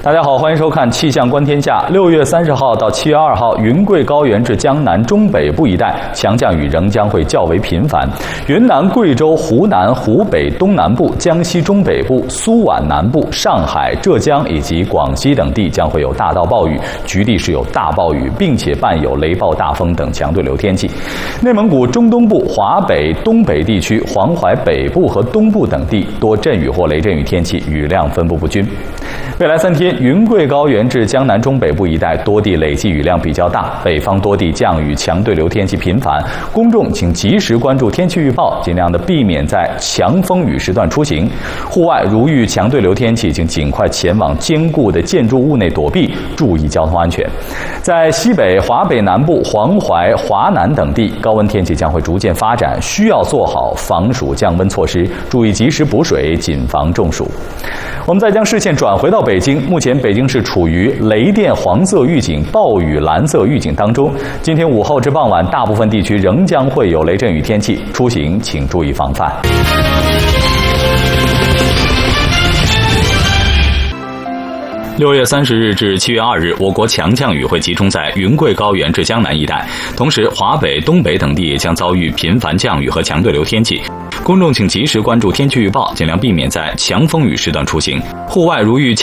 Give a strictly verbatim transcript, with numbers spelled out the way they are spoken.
大家好，欢迎收看《气象观天下》。六月三十号到七月二号，云贵高原至江南中北部一带强降雨仍将会较为频繁。云南、贵州、湖南、湖北东南部、江西中北部、苏皖南部、上海、浙江以及广西等地将会有大到暴雨，局地是有大暴雨，并且伴有雷暴、大风等强对流天气。内蒙古中东部、华北、东北地区、黄淮北部和东部等地多阵雨或雷阵雨天气，雨量分布不均。未来三天，云贵高原至江南中北部一带多地累计雨量比较大，北方多地降雨强对流天气频繁，公众请及时关注天气预报，尽量的避免在强风雨时段出行。户外如遇强对流天气，请尽快前往坚固的建筑物内躲避，注意交通安全。在西北、华北南部、黄淮、华南等地，高温天气将会逐渐发展，需要做好防暑降温措施，注意及时补水，谨防中暑。我们再将视线转回到北京，目前北京市处于雷电黄色预警、暴雨蓝色预警当中。今天午后至傍晚，大部分地区仍将会有雷阵雨天气，出行请注意防范。六月三十日至七月二日，我国强降雨会集中在云贵高原至江南一带，同时华北、东北等地也将遭遇频繁降雨和强对流天气。公众请及时关注天气预报，尽量避免在强风雨时段出行。户外如遇